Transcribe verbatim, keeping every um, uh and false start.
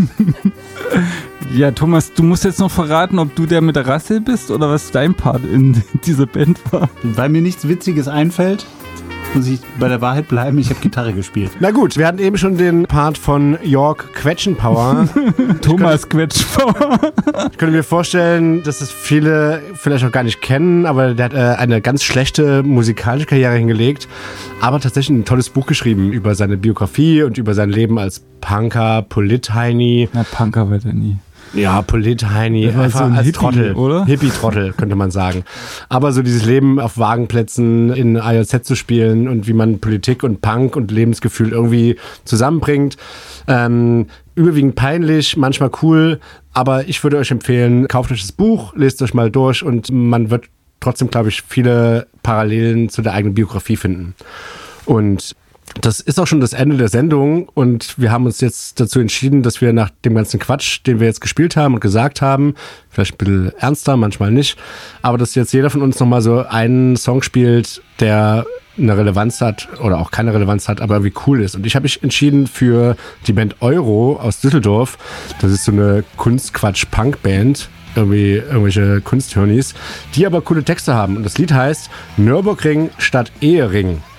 Ja, Thomas, du musst jetzt noch verraten, ob du der mit der Rassel bist oder was dein Part in dieser Band war. Weil mir nichts Witziges einfällt, muss ich bei der Wahrheit bleiben, ich habe Gitarre gespielt. Na gut, wir hatten eben schon den Part von York Quetschenpower. Thomas Quetschenpower. Ich könnte mir vorstellen, dass es viele vielleicht auch gar nicht kennen, aber der hat äh, eine ganz schlechte musikalische Karriere hingelegt, aber tatsächlich ein tolles Buch geschrieben über seine Biografie und über sein Leben als Punker, Polit-Heini. Na, Punker war der nie. Ja, Polit-Heini, einfach so ein als Hippie, Trottel, oder? Hippie-Trottel, könnte man sagen. Aber so dieses Leben auf Wagenplätzen in A J Z zu spielen und wie man Politik und Punk und Lebensgefühl irgendwie zusammenbringt. Ähm, überwiegend peinlich, manchmal cool, aber ich würde euch empfehlen, kauft euch das Buch, lest euch mal durch und man wird trotzdem, glaube ich, viele Parallelen zu der eigenen Biografie finden. Und das ist auch schon das Ende der Sendung und wir haben uns jetzt dazu entschieden, dass wir nach dem ganzen Quatsch, den wir jetzt gespielt haben und gesagt haben, vielleicht ein bisschen ernster, manchmal nicht, aber dass jetzt jeder von uns nochmal so einen Song spielt, der eine Relevanz hat oder auch keine Relevanz hat, aber irgendwie cool ist. Und ich habe mich entschieden für die Band Euro aus Düsseldorf. Das ist so eine Kunstquatsch-Punk-Band, irgendwie irgendwelche Kunsthirnis, die aber coole Texte haben. Und das Lied heißt Nürburgring statt Ehering.